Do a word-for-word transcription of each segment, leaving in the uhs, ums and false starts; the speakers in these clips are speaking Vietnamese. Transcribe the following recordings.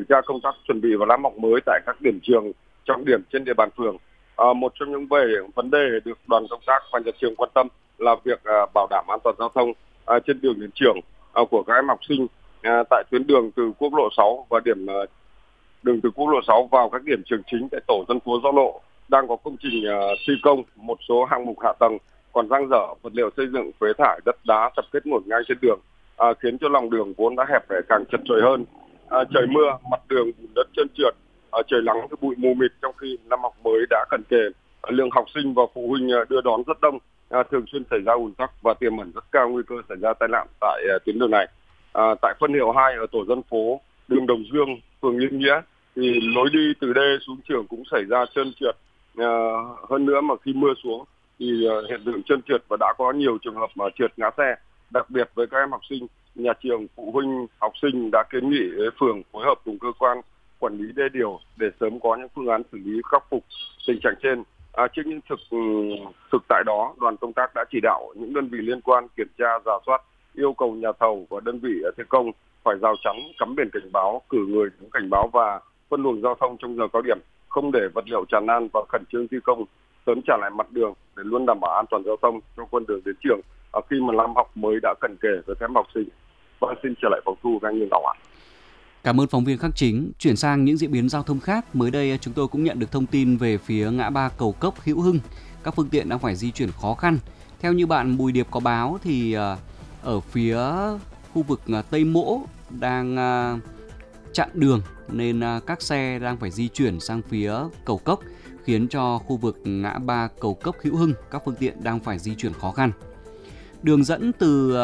tra công tác chuẩn bị vào năm học mới tại các điểm trường trọng điểm trên địa bàn phường. À, một trong những về vấn đề được đoàn công tác và nhà trường quan tâm là việc à, bảo đảm an toàn giao thông à, trên đường đến trường à, của các em học sinh à, tại tuyến đường từ quốc lộ sáu và điểm à, đường từ quốc lộ sáu vào các điểm trường chính tại tổ dân phố Giao Lộ đang có công trình uh, thi công một số hạng mục hạ tầng còn dang dở, vật liệu xây dựng, phế thải, đất đá tập kết ngổn ngang trên đường, uh, khiến cho lòng đường vốn đã hẹp để càng chật chội hơn. Uh, trời mưa, mặt đường bùn đất trơn trượt, uh, trời nắng thì bụi mù mịt trong khi năm học mới đã cận kề. Uh, lượng học sinh và phụ huynh uh, đưa đón rất đông, uh, thường xuyên xảy ra ùn tắc và tiềm ẩn rất cao nguy cơ xảy ra tai nạn tại uh, tuyến đường này. Uh, tại phân hiệu hai ở tổ dân phố đường Đồng Dương, phường Liên Nghĩa thì lối đi từ D xuống trường cũng xảy ra trơn trượt. À, hơn nữa mà khi mưa xuống thì uh, hiện tượng trơn trượt và đã có nhiều trường hợp mà trượt ngã xe. Đặc biệt với các em học sinh, nhà trường, phụ huynh, học sinh đã kiến nghị với phường phối hợp cùng cơ quan quản lý đê điều để sớm có những phương án xử lý khắc phục tình trạng trên. À, trước những thực thực tại đó, đoàn công tác đã chỉ đạo những đơn vị liên quan kiểm tra, rà soát, yêu cầu nhà thầu và đơn vị thi công phải rào chắn, cắm biển cảnh báo, cử người xuống cảnh báo và phân luồng giao thông trong giờ cao điểm, không để vật liệu tràn lan và khẩn trương thi công, sớm trả lại mặt đường để luôn đảm bảo an toàn giao thông cho con đường đến trường à, khi mà năm học mới đã cận kề với các em học sinh. Vâng, xin trở lại phòng thu với anh Nguyên Ngọc ạ. Cảm ơn phóng viên Khắc Chính. Chuyển sang những diễn biến giao thông khác, mới đây chúng tôi cũng nhận được thông tin về phía ngã ba Cầu Cốc, Hữu Hưng, các phương tiện đang phải di chuyển khó khăn. Theo như bạn Bùi Điệp có báo thì ở phía khu vực Tây Mỗ đang chặn đường nên các xe đang phải di chuyển sang phía Cầu Cốc, khiến cho khu vực ngã ba Cầu Cốc, Hữu Hưng các phương tiện đang phải di chuyển khó khăn. Đường dẫn từ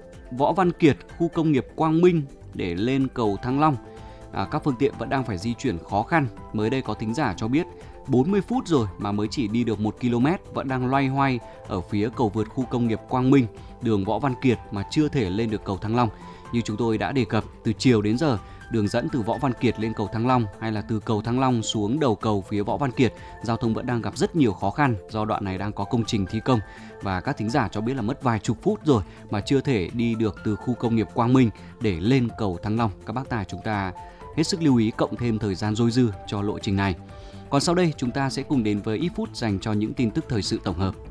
Võ Văn Kiệt, khu công nghiệp Quang Minh để lên cầu Thăng Long, à, các phương tiện vẫn đang phải di chuyển khó khăn. Mới đây có thính giả cho biết bốn mươi phút rồi mà mới chỉ đi được một ki lô mét, vẫn đang loay hoay ở phía cầu vượt khu công nghiệp Quang Minh, đường Võ Văn Kiệt mà chưa thể lên được cầu Thăng Long. Như chúng tôi đã đề cập, từ chiều đến giờ, đường dẫn từ Võ Văn Kiệt lên cầu Thăng Long hay là từ cầu Thăng Long xuống đầu cầu phía Võ Văn Kiệt, giao thông vẫn đang gặp rất nhiều khó khăn do đoạn này đang có công trình thi công, và các thính giả cho biết là mất vài chục phút rồi mà chưa thể đi được từ khu công nghiệp Quang Minh để lên cầu Thăng Long. Các bác tài chúng ta hết sức lưu ý, cộng thêm thời gian dôi dư cho lộ trình này. Còn sau đây chúng ta sẽ cùng đến với ít phút dành cho những tin tức thời sự tổng hợp.